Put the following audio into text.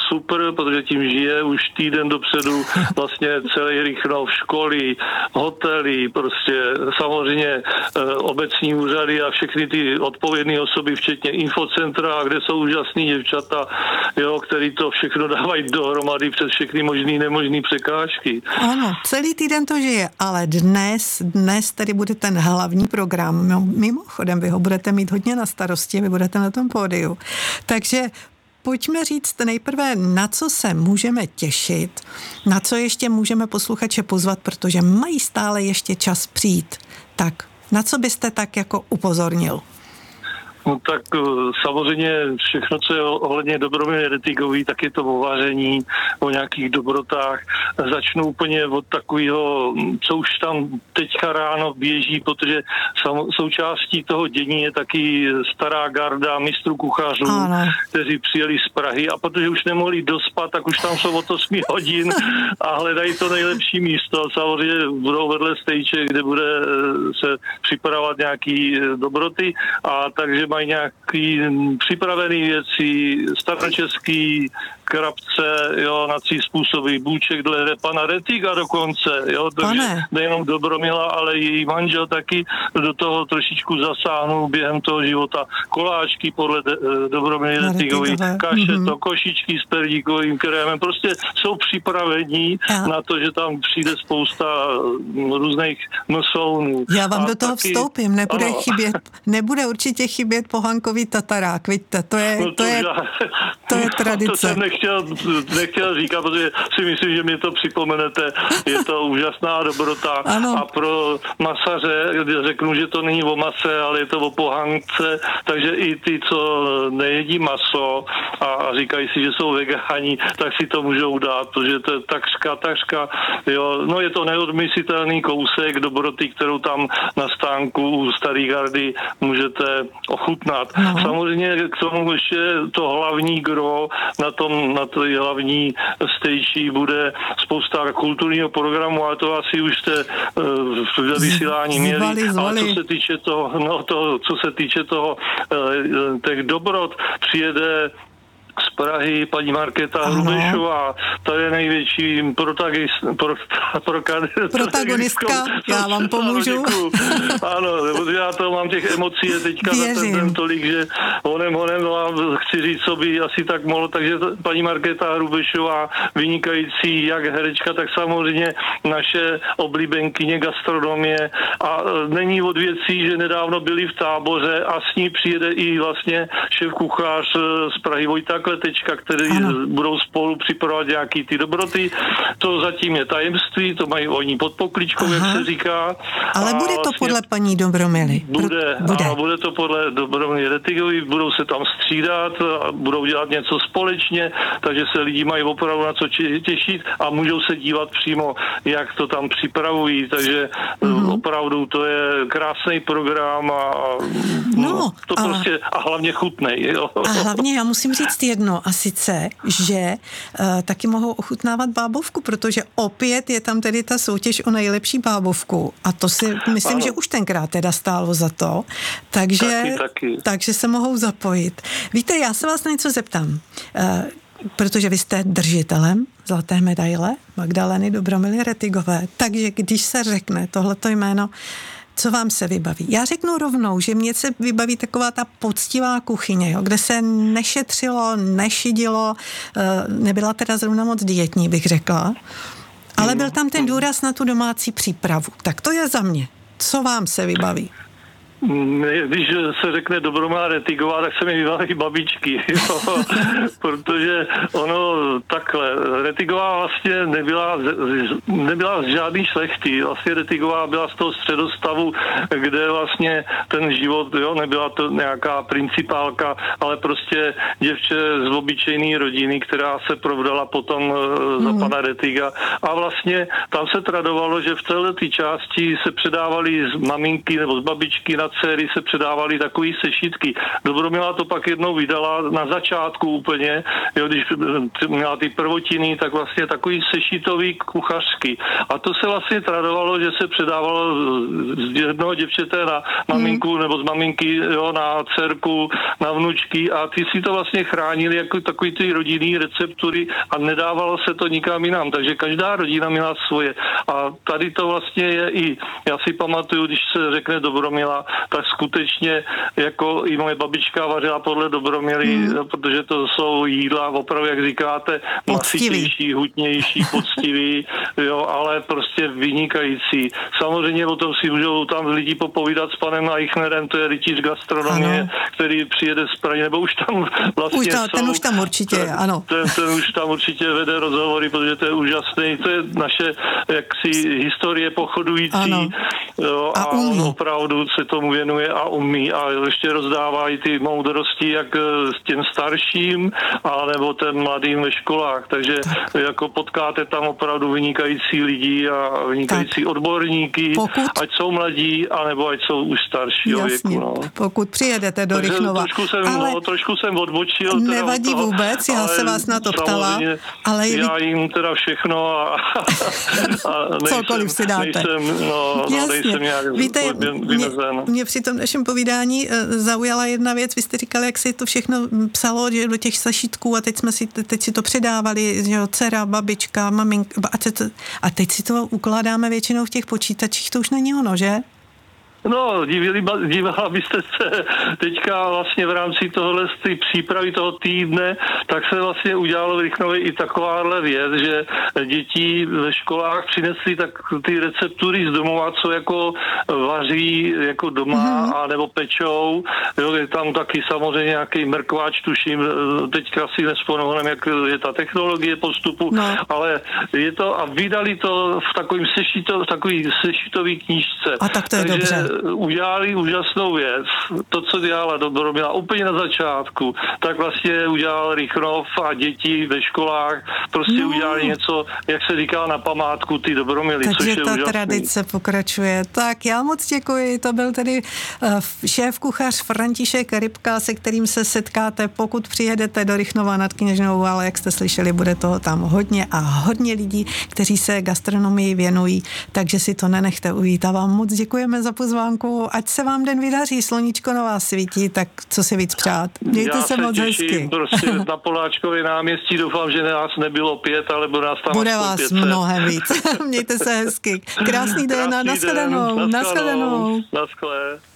super, protože tím žije už týden dopředu vlastně celý Rychnov, školy, hotely, prostě samozřejmě obecní úřady a všechny ty odpovědné osoby, včetně infocentra, kde jsou úžasný děvčata, jo, který to všechno dávají dohromady přes všechny možný, nemožný překážky. Ano, celý týden to žije, ale dnes tady bude ten hlavní program. No, mimochodem, vy ho budete mít hodně na starosti, vy budete na tom pódiu. Takže pojďme říct nejprve, na co se můžeme těšit, na co ještě můžeme posluchače pozvat, protože mají stále ještě čas přijít. Tak, na co byste tak jako upozornil? No tak samozřejmě všechno, co je ohledně Dobromíry Rettigový, tak je to o vaření, o nějakých dobrotách. Začnu úplně od takového, co už tam teďka ráno běží, protože součástí toho dění je taky stará garda mistrů kuchařů, kteří přijeli z Prahy a protože už nemohli dospat, tak už tam jsou od 8 hodin a hledají to nejlepší místo. Samozřejmě budou vedle stage, kde bude se připravovat nějaký dobroty a takže mají nějaký připravený věci, staročeský krabce, jo, na 3 způsoby, bůček dle pana Rettiga dokonce, jo, takže nejenom Dobromila, ale její manžel taky do toho trošičku zasáhnul během toho života. Koláčky podle Dobromily Rettigový, kašeto, košičky s perdíkovým krémem, prostě jsou připravení na to, že tam přijde spousta různých msounů. Já vám do toho vstoupím, nebude určitě chybět pohankový tatarák, vidíte, to je tradice. To jsem nechtěl říkat, protože si myslím, že mi to připomenete, je to úžasná dobrota. Ano. A pro masaře řeknu, že to není o mase, ale je to o pohánce, takže i ty, co nejedí maso a říkají si, že jsou vegáni, tak si to můžou dát, protože to je takřka, jo, no je to neodmyslitelný kousek dobroty, kterou tam na stánku u Starý gardy můžete ochutnat. No. Samozřejmě k tomu ještě to hlavní gro na to hlavní stage bude spousta kulturního programu, ale to asi už jste v vysílání měli. Ale co se týče toho těch dobrot, přijede z Prahy paní Markéta Hrubešová, ta je největší protagonistka, já vám pomůžu. Ano, já to mám těch emocí teďka na ten den tolik, že honem vám chci říct, co by asi tak mohlo, takže paní Markéta Hrubešová, vynikající jak herečka, tak samozřejmě naše oblíbenkyně gastronomie a není od věcí, že nedávno byli v Táboře a s ní přijede i vlastně šéf kuchař z Prahy Vojta Kletečka, který budou spolu připravovat nějaký ty dobroty. To zatím je tajemství, to mají oni pod pokličkou, jak se říká. Ale bude to vlastně podle paní Dobromily? Bude to podle Dobromily Rettigový, budou se tam střídat, budou dělat něco společně, takže se lidi mají opravdu na co těšit a můžou se dívat přímo, jak to tam připravují, takže opravdu to je krásný program a hlavně chutnej. Jo. A hlavně já musím říct jedno, a sice, že taky mohou ochutnávat bábovku, protože opět je tam tedy ta soutěž o nejlepší bábovku a to si myslím, že už tenkrát teda stálo za to, takže se mohou zapojit. Víte, já se vás na něco zeptám, protože vy jste držitelem zlaté medaile Magdaleny Dobromily Rettigové, takže když se řekne tohleto jméno, co vám se vybaví? Já řeknu rovnou, že mně se vybaví taková ta poctivá kuchyně, jo, kde se nešetřilo, nešidilo, nebyla teda zrovna moc dietní, bych řekla, ale byl tam ten důraz na tu domácí přípravu. Tak to je za mě. Co vám se vybaví? Když se řekne Dobromila Rettigová, tak se mi vybaví babičky, jo. Protože ono takhle, Rettigová vlastně nebyla z žádný šlechty, vlastně Rettigová byla z toho středostavu, kde vlastně ten život, jo, nebyla to nějaká principálka, ale prostě děvče z obyčejné rodiny, která se provdala potom za pana Rettiga a vlastně tam se tradovalo, že v této části se předávali z maminky nebo z babičky na dcery se předávaly takový sešitky. Dobromila to pak jednou vydala na začátku úplně, jo, když měla ty prvotiny, tak vlastně takový sešitový kuchařky. A to se vlastně tradovalo, že se předávalo z jednoho děvčete na maminku nebo z maminky, jo, na dcerku, na vnučky a ty si to vlastně chránili jako takový ty rodinný receptury a nedávalo se to nikam jinam. Takže každá rodina měla svoje. A tady to vlastně je i, já si pamatuju, když se řekne Dobromila, tak skutečně jako i moje babička vařila podle Dobromily, protože to jsou jídla opravdu, jak říkáte, masitější, hutnější, poctivý, jo, ale prostě vynikající. Samozřejmě o tom si můžou tam lidi popovídat s panem Eichnerem, to je rytíř gastronomie, který přijede z Prahy, nebo už tam vlastně ten už tam určitě je, ano. Ten už tam určitě vede rozhovory, protože to je úžasný, to je naše jaksi historie pochodující, jo, a opravdu se tomu věnuje a umí a ještě rozdává i ty moudrosti, jak s tím starším, anebo ten mladým ve školách, takže jako potkáte tam opravdu vynikající lidi a vynikající odborníky, ať jsou mladí, anebo ať jsou už starší věku. No. Pokud přijedete do Rychnova. Trošku jsem odbočil. Nevadí vůbec, já se vás na to ptala. Ale já jim teda všechno a cokoliv si dáte. Nejsem nějak vymezen. Mě při tom našem povídání zaujala jedna věc, vy jste říkali, jak se to všechno psalo, že do těch sešítků a teď si to předávali, že jo, dcera, babička, maminka a teď si to ukládáme většinou v těch počítačích, to už není ono, že? No, dívala byste se teďka vlastně v rámci tohohle z té přípravy toho týdne, tak se vlastně udělalo v Rychnově i takováhle věc, že děti ve školách přinesly tak ty receptury z domova, co jako vaří jako doma, a nebo pečou. Jo, je tam taky samozřejmě nějaký mrkváč, tuším, teďka si nespomínám, jak je ta technologie postupu, ale je to a vydali to v takový sešitový knížce. A tak to je dobře. Udělali úžasnou věc. To, co dělala Dobromila úplně na začátku, tak vlastně udělal Rychnov a děti ve školách prostě udělali něco, jak se říká, na památku ty Dobromily, což je ta úžasný. tradice pokračuje. Tak já moc děkuji. To byl tedy šéf kuchař František Rybka, se kterým se setkáte, pokud přijedete do Rychnova nad Kněžnou, ale jak jste slyšeli, bude toho tam hodně a hodně lidí, kteří se gastronomii věnují, takže si to nenechte ujít. A vám moc děkujeme za pozvánku. Ať se vám den vydaří, sluníčko na vás svítí, tak co si víc přát. Mějte se moc hezky. Prostě na Poláčkově náměstí doufám, že nás nebylo 5, ale bude nás tam bude vás 500. Mnohem víc. Mějte se hezky. Krásný den a nashledanou. Naschle.